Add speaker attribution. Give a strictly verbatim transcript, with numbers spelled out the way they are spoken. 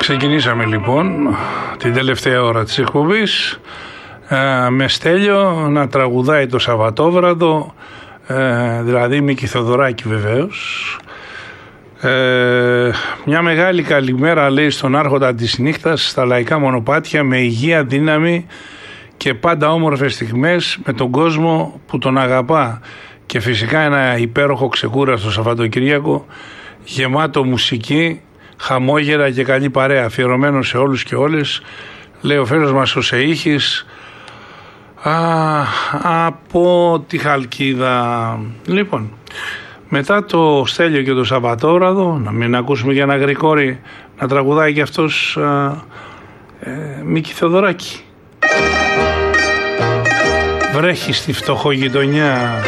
Speaker 1: Ξεκινήσαμε λοιπόν την τελευταία ώρα της εκπομπής ε, με Στέλιο να τραγουδάει το Σαββατόβραδο, ε, δηλαδή Μίκη Θεοδωράκη βεβαίως. Ε, μια μεγάλη καλημέρα λέει στον άρχοντα της νύχτας στα λαϊκά μονοπάτια, με υγεία, δύναμη και πάντα όμορφες στιγμές με τον κόσμο που τον αγαπά, και φυσικά ένα υπέροχο ξεκούραστο Σαββατοκύριακο γεμάτο μουσική, χαμόγερα και καλή παρέα, αφιερωμένο σε όλους και όλες, λέει ο φίλος μας ο Σεΐχης α, από τη Χαλκίδα. Λοιπόν, μετά το Στέλιο και το Σαββατόβραδο, να μην ακούσουμε για ένα Γρηγόρη να τραγουδάει και αυτός α, ε, Μίκη Θεοδωράκη. Βρέχει στη φτωχογειτονιά.